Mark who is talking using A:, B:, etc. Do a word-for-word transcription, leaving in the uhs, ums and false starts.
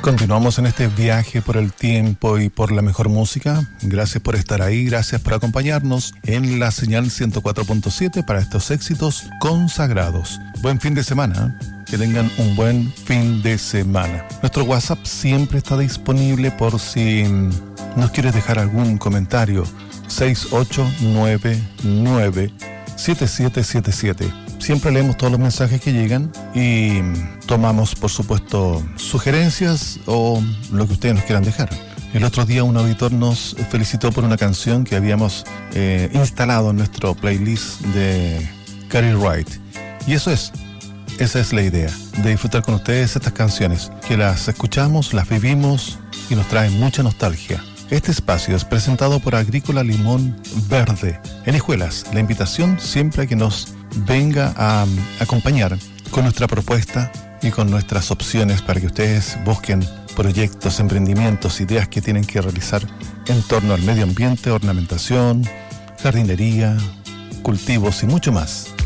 A: Continuamos en este viaje por el tiempo y por la mejor música. Gracias por estar ahí, gracias por acompañarnos en la señal ciento cuatro punto siete para estos éxitos consagrados. Buen fin de semana, que tengan un buen fin de semana. Nuestro WhatsApp siempre está disponible por si nos quieres dejar algún comentario. seis ocho nueve nueve siete siete siete siete. Siempre leemos todos los mensajes que llegan y tomamos, por supuesto, sugerencias o lo que ustedes nos quieran dejar. El otro día un auditor nos felicitó por una canción que habíamos eh, instalado en nuestro playlist de Carrie Wright. Y eso es, esa es la idea, de disfrutar con ustedes estas canciones, que las escuchamos, las vivimos y nos traen mucha nostalgia. Este espacio es presentado por Agrícola Limón Verde. En Hijuelas, la invitación siempre a que nos venga a acompañar con nuestra propuesta y con nuestras opciones para que ustedes busquen proyectos, emprendimientos, ideas que tienen que realizar en torno al medio ambiente, ornamentación, jardinería, cultivos y mucho más.